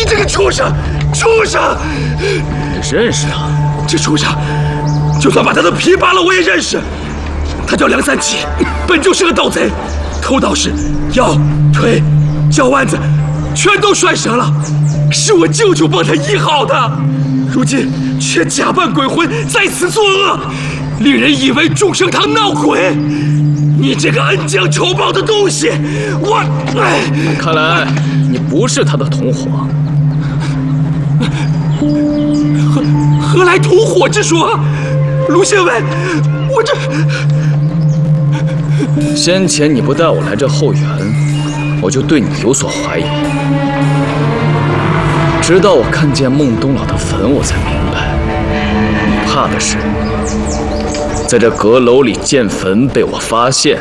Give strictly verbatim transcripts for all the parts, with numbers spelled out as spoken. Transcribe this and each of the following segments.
这个畜生！畜生！ 你认识他？ 这畜生，就算把他的皮扒了，我也认识。他叫梁三奇，本就是个盗贼，偷盗时腰、腿、脚腕子全都摔折了，是我舅舅帮他医好的，如今却假扮鬼魂在此作恶，令人以为众生堂闹鬼。你这个恩将仇报的东西，我……哎， 看来你不是他的同伙。 何何来同伙之说？卢县尉，我这…… 先前你不带我来这后园，我就对你有所怀疑。直到我看见孟东老的坟，我才明白，你怕的是在这阁楼里建坟被我发现。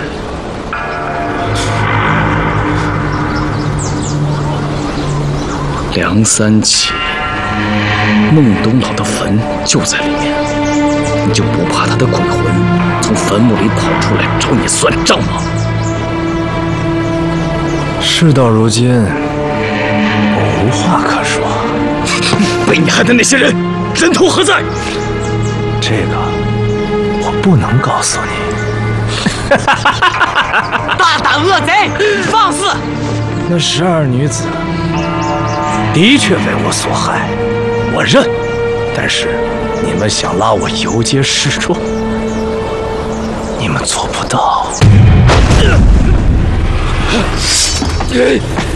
梁三奇，孟东老的坟就在里面，你就不怕他的鬼魂从坟墓里跑出来找你算账吗？ 事到如今，我无话可说。 被你害的那些人，人头何在？ 这个我不能告诉你。 大胆恶贼，放肆！ 那十二女子的确为我所害，我认。但是你们想拉我游街示众，你们做不到。